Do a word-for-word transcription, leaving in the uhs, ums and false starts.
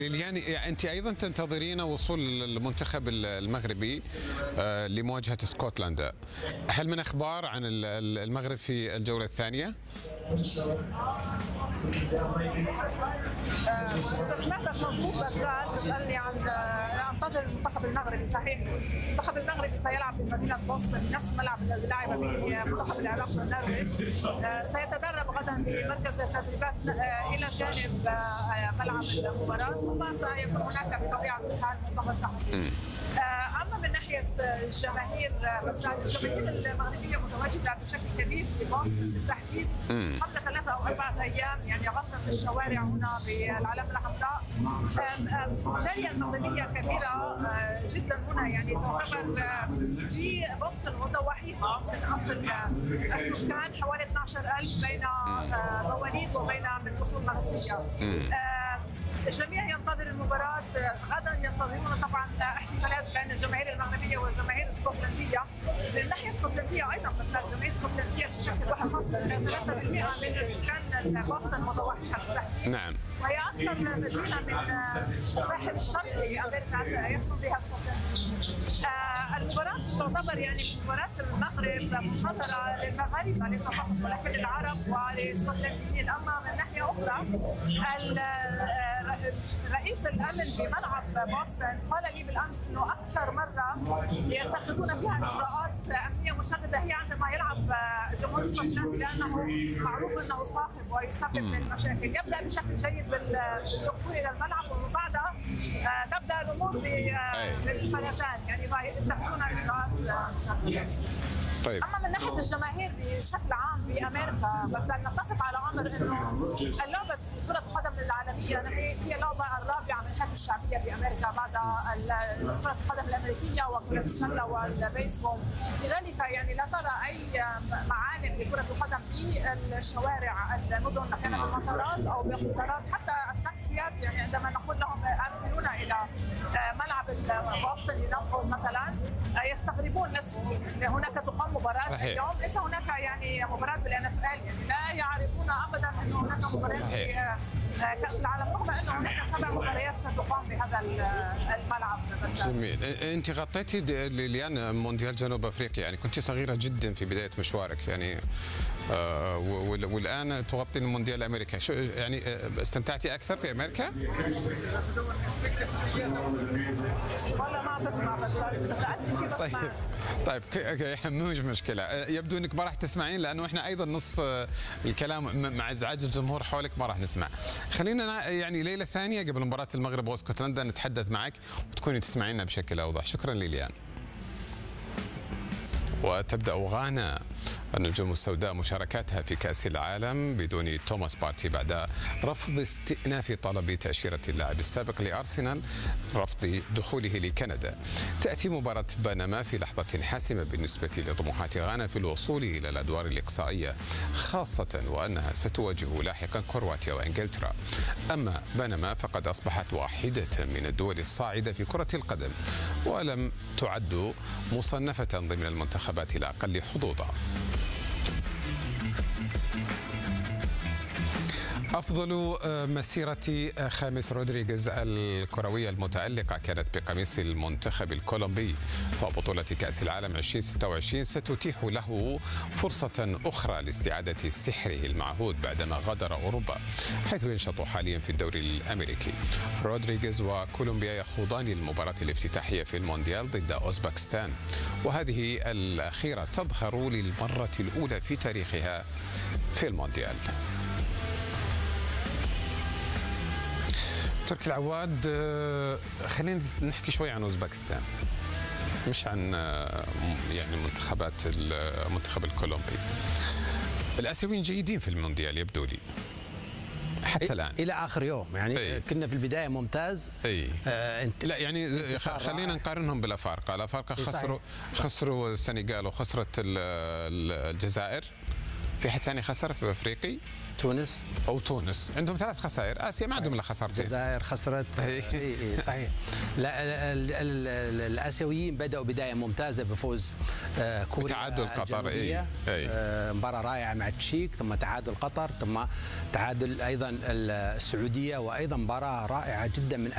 يعني انت ايضا تنتظرين وصول المنتخب المغربي لمواجهه اسكتلندا. هل من اخبار عن المغرب في الجوله الثانيه؟ إذا سمعتك مضبوط بتسأل تسألني عن أنتظر المنتخب المغربي. صحيح، المنتخب المغربي سيلعب بمدينة بوسطن نفس ملعب الذي لعب فيه منتخب العراق والنرويج. سيتدرب غدا بمركز التدريبات إلى جانب ملعب المباراة، وسيكون هناك بطبيعة الحال مؤتمر صحفي. أما من ناحية الجماهير، الجماهير المغربية متواجدة بشكل كبير في بوسطن بالتحديد قبل ثلاثة أو أربعة أيام، يعني غطت الشوارع هنا بالعلامة الحمراء. جالية مغربية كبيرة جدا هنا، يعني تعتبر في بوسطن وضواحيها من أصل السكان حوالي اثنعش ألف بين مواليد وبين من أصول مغربية. الجميع ينتظر المباراة. غدا ينتظرون طبعا احتفالات بين الجماهير المغربية والجماهير الاسكتلندية. من الناحية الاسكتلندية أيضا مثل الجماهير الاسكتلندية تشكل واحد فاصلة ثلاثة بالمئة من سكان بوسطن وضواحيها بالتحديد. نعم. وهي أكثر مدينة من الساحل الشرقي لأمريكا يسكن بها اسكتلندا. المباراة تعتبر يعني مباراة المغرب منحصرة للمغاربة ليس فقط ولكن للعرب وللاسكتلنديين. أما من ناحية أخرى رئيس الامن بملعب بوسطن قال لي بالامس انه اكثر مره يتخذون فيها اجراءات امنيه مشدده هي عندما يلعب جمهور اسكتلندي، لانه معروف انه صاخب ويسبب للمشاكل. يبدا بشكل جيد بالدخول الى الملعب وبعدها تبدا الامور بالفلتان، يعني يتخذون اجراءات مشدده. طيب. اما من ناحيه الجماهير بشكل عام بامريكا بدنا نتفق على امر انه اللعبه كره القدم العالميه هي اللعبه الرابعه من حيث الشعبيه بامريكا بعد كره القدم الامريكيه وكره السله والبيسبول. لذلك يعني لا ترى اي معالم لكره القدم في الشوارع المدن كانت بالمطارات او بالقطارات، حتى التاكسيات يعني عندما نقول لهم ارسلونا الى ملعب بوسطن لننقل مثلا يستغربون. هناك تقام مباراة اليوم، ليس هناك يعني مباراة بالان اف ال، يعني لا يعرفون ابدا انه هناك مباريات في كأس العالم، رغم انه هناك سبع مباريات ستقام بهذا الملعب. جميل. انت غطيتي ليليان مونديال جنوب افريقيا، يعني كنت صغيرة جدا في بداية مشوارك، يعني آه والان تغطين مونديال امريكا. شو يعني استمتعتي اكثر في امريكا؟ والله ما بسمع بس سألتني شيء بسمع. طيب طيب مش مشكلة، يبدو انك ما راح تسمعين لانه احنا ايضا نصف الكلام مع ازعاج الجمهور حولك ما راح نسمع. خلينا يعني ليلة ثانية قبل مباراة المغرب واسكتلندا نتحدث معك وتكوني تسمعينا بشكل اوضح. شكرا ليليان. وتبدأ غانا النجوم السوداء مشاركاتها في كأس العالم بدون توماس بارتي بعد رفض استئناف طلب تأشيرة اللاعب السابق لأرسنال رفض دخوله لكندا. تأتي مباراة بنما في لحظة حاسمة بالنسبة لطموحات غانا في الوصول إلى الأدوار الإقصائية، خاصة وأنها ستواجه لاحقا كرواتيا وإنجلترا. أما بنما فقد أصبحت واحدة من الدول الصاعدة في كرة القدم ولم تعد مصنفة ضمن المنتخبات الأقل حظوظا. أفضل مسيرة خامس رودريغيز الكروية المتألقة كانت بقميص المنتخب الكولومبي، فبطولة كأس العالم ألفين وستة وعشرين ستتيح له فرصة أخرى لاستعادة سحره المعهود بعدما غادر أوروبا، حيث ينشط حاليا في الدوري الأمريكي. رودريغيز وكولومبيا يخوضان المباراة الافتتاحية في المونديال ضد أوزبكستان، وهذه الأخيرة تظهر للمرة الأولى في تاريخها في المونديال. تركي العواد، خلينا نحكي شوي عن اوزبكستان، مش عن يعني منتخبات المنتخب الكولومبي. الاسيويين جيدين في المونديال يبدو لي حتى الان الى اخر يوم، يعني أي. كنا في البدايه ممتاز. اي آه انت لا يعني خلينا نقارنهم بالافارقه. الافارقه خسروا خسروا السنغال وخسرت الجزائر. في حد ثاني خسر في افريقي؟ تونس او تونس عندهم ثلاث خسائر. اسيا ما عندهم الا خسارتين. الجزائر خسرت. اي صحيح. لا الاسيويين بداوا بدايه ممتازه بفوز كوريا تعادل قطر. اي مباراه رائعه مع التشيك، ثم تعادل قطر، ثم تعادل ايضا السعوديه، وايضا مباراه رائعه جدا من